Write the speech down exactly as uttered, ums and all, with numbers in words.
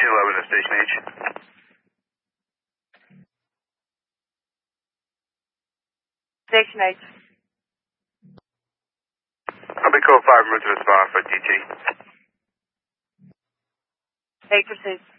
thirteen eleven at Station H. Station H. I'll be code five, route to respond for D T. Eight pursuit.